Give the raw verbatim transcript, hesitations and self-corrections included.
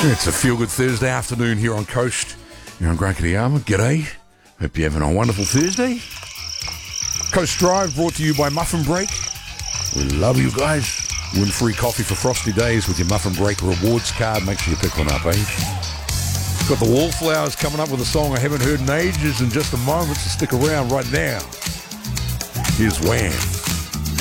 It's a feel-good Thursday afternoon here on Coast. You're on Grunkety Armour. G'day. Hope you're having a wonderful Thursday. Coast Drive brought to you by Muffin Break. We love you guys. Win free coffee for frosty days with your Muffin Break rewards card. Make sure you pick one up, eh? Got the Wallflowers coming up with a song I haven't heard in ages in just a moment, so stick around right now. Here's Wham.